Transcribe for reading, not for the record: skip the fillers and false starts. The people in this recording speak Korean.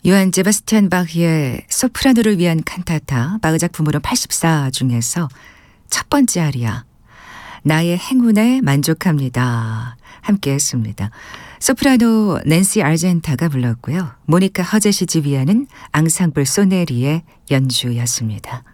요한 제바스티안 바흐의 소프라노를 위한 칸타타 바흐작품으로 84 중에서 첫 번째 아리아 나의 행운에 만족합니다. 함께 했습니다. 소프라노 낸시 아르젠타가 불렀고요. 모니카 허젯이 지휘하는 앙상블 소네리의 연주였습니다.